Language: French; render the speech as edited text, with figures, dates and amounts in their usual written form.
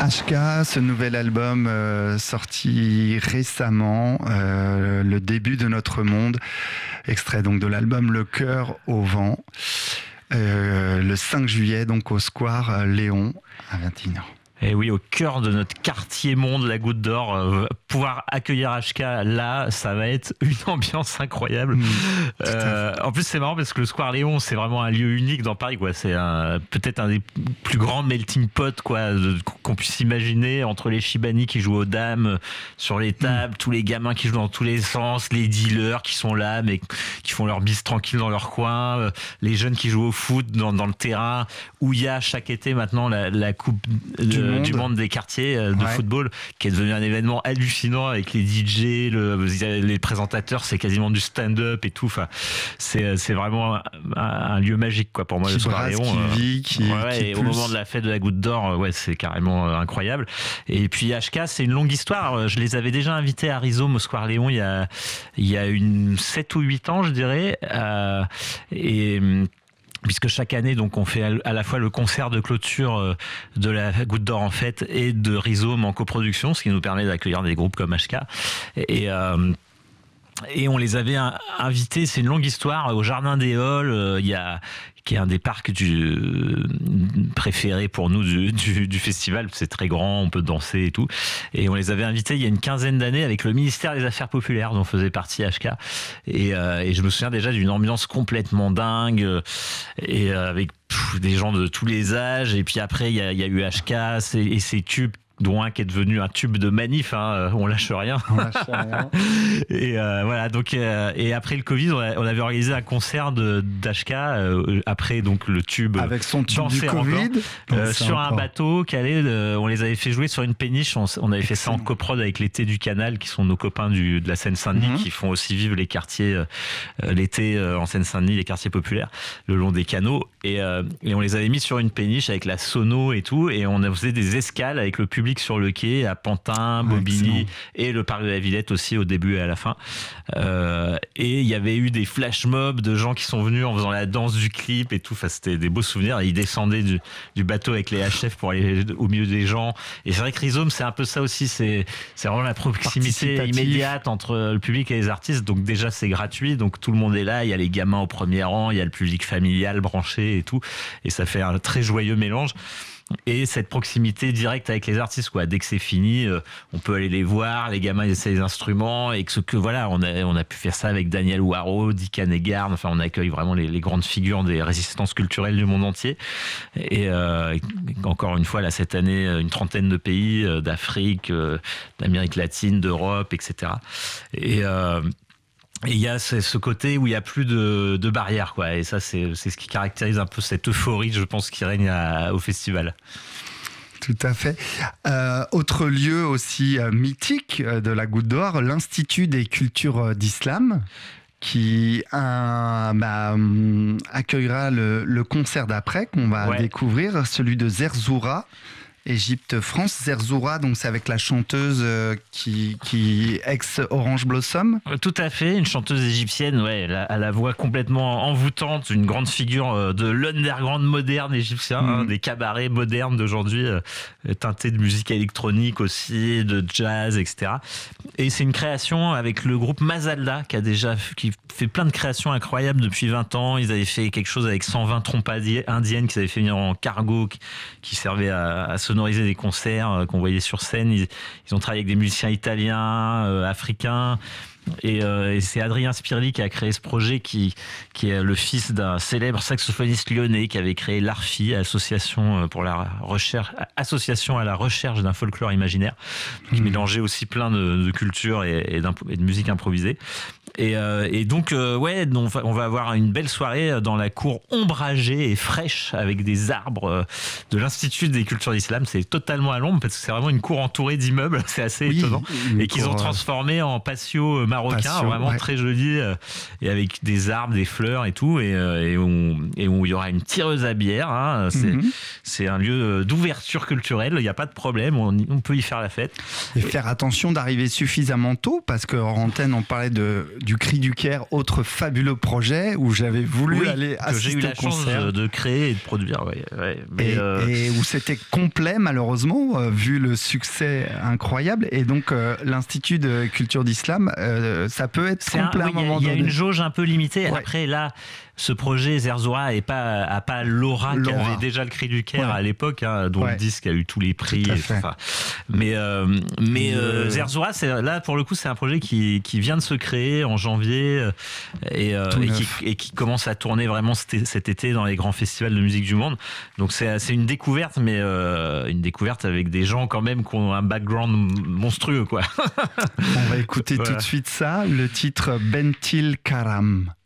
HK, ce nouvel album sorti récemment, le début de notre monde, extrait donc de l'album Le Cœur au vent, le 5 juillet donc au Square Léon à 21h. Et oui, au cœur de notre quartier monde, la Goutte d'Or, pouvoir accueillir HK là, ça va être une ambiance incroyable. En plus, c'est marrant parce que le Square Léon, c'est vraiment un lieu unique dans Paris, quoi. C'est peut-être un des plus grands melting pot, quoi, qu'on puisse imaginer, entre les Chibani qui jouent aux dames sur les tables, tous les gamins qui jouent dans tous les sens, les dealers qui sont là, mais qui font leur bise tranquille dans leur coin, les jeunes qui jouent au foot dans le terrain, où il y a chaque été maintenant la coupe du monde des quartiers de football, qui est devenu un événement hallucinant avec les DJ, les présentateurs, c'est quasiment du stand-up et tout. Enfin, c'est vraiment un lieu magique, quoi, pour moi, le Square Léon. Et au moment de la fête de la Goutte d'Or, c'est carrément incroyable. Et puis HK, c'est une longue histoire. Je les avais déjà invités à Rhizome au Square Léon il y a 7 ou 8 ans, je dirais. Puisque chaque année, donc, on fait à la fois le concert de clôture de la Goutte d'Or en fête et de Rhizome en coproduction, ce qui nous permet d'accueillir des groupes comme HK. Et on les avait invités, c'est une longue histoire, au Jardin des Halles, qui est un des parcs préférés pour nous du festival. C'est très grand, on peut danser et tout. Et on les avait invités il y a une quinzaine d'années avec le ministère des Affaires populaires dont faisait partie HK. Et je me souviens déjà d'une ambiance complètement dingue, et avec des gens de tous les âges. Et puis après, il y a eu HK et ses tubes, dont un qui est devenu un tube de manif, on lâche rien. Et voilà, donc et après le Covid, on avait organisé un concert d'HK après donc le tube avec son tube du Covid sur un bateau qui allait, on les avait fait jouer sur une péniche. On avait fait ça en coprod avec les Thés du Canal, qui sont nos copains de la Seine-Saint-Denis, qui font aussi vivre les quartiers l'été en Seine-Saint-Denis, les quartiers populaires le long des canaux, et on les avait mis sur une péniche avec la sono et tout, et on faisait des escales avec le public sur le quai à Pantin, Bobigny et le parc de la Villette aussi au début et à la fin. Et il y avait eu des flash mobs de gens qui sont venus en faisant la danse du clip et tout. Enfin, c'était des beaux souvenirs. Et ils descendaient du bateau avec les HF pour aller au milieu des gens. Et c'est vrai que Rhizome, c'est un peu ça aussi. C'est vraiment la proximité immédiate entre le public et les artistes. Donc déjà, c'est gratuit. Donc tout le monde est là. Il y a les gamins au premier rang, il y a le public familial branché et tout. Et ça fait un très joyeux mélange. Et cette proximité directe avec les artistes, quoi. Dès que c'est fini, on peut aller les voir, les gamins ils essaient les instruments, et voilà, on a pu faire ça avec Daniel Waro, Dick Hanegard. Enfin, on accueille vraiment les grandes figures des résistances culturelles du monde entier. Et encore une fois, là, cette année, une trentaine de pays d'Afrique, d'Amérique latine, d'Europe, etc. Et il y a ce côté où il n'y a plus de barrières, quoi. Et ça, c'est ce qui caractérise un peu cette euphorie, je pense, qui règne au festival. Tout à fait. Autre lieu aussi mythique de la Goutte d'Or, l'Institut des cultures d'Islam, qui accueillera le concert d'après qu'on va découvrir, celui de Zerzoura. Égypte, France, Zerzoura, donc c'est avec la chanteuse qui ex-Orange Blossom. Tout à fait, une chanteuse égyptienne, à la voix complètement envoûtante, une grande figure de l'underground moderne égyptien, des cabarets modernes d'aujourd'hui, teintés de musique électronique aussi, de jazz, etc. Et c'est une création avec le groupe Mazalda, qui fait plein de créations incroyables depuis 20 ans. Ils avaient fait quelque chose avec 120 trompes indiennes qu'ils avaient fait venir en cargo, qui servait à sonoriser des concerts qu'on voyait sur scène. Ils ont travaillé avec des musiciens italiens, africains. Et c'est Adrien Spirli qui a créé ce projet, qui est le fils d'un célèbre saxophoniste lyonnais qui avait créé l'ARFI, association à la recherche d'un folklore imaginaire, qui mélangeait aussi plein de cultures et de musique improvisée. Et donc, on va avoir une belle soirée dans la cour ombragée et fraîche avec des arbres de l'Institut des cultures d'Islam. C'est totalement à l'ombre parce que c'est vraiment une cour entourée d'immeubles. C'est assez étonnant. Et qu'ils ont transformé en patio marocain, vraiment très joli, et avec des arbres, des fleurs et tout. Et où il y aura une tireuse à bière. C'est un lieu d'ouverture culturelle. Il n'y a pas de problème. On peut y faire la fête. Et faire attention d'arriver suffisamment tôt parce qu'en antenne, on parlait de du Cri du Caire, autre fabuleux projet où j'avais voulu aller assister au concert. Que j'ai eu la chance de créer et de produire. Et où c'était complet malheureusement, vu le succès incroyable. Et donc l'Institut de culture d'islam, ça peut être complet à un moment donné. Il y a une jauge un peu limitée. Ouais. Après là, ce projet Zerzura a pas l'aura qu'avait déjà le Cri du Caire à l'époque, dont le disque a eu tous les prix. Mais Zerzura, là pour le coup, c'est un projet qui vient de se créer en janvier et qui commence à tourner vraiment cet été dans les grands festivals de musique du monde. Donc c'est une découverte, mais une découverte avec des gens quand même qui ont un background monstrueux, quoi. On va écouter tout de suite ça, le titre Bentil Karam.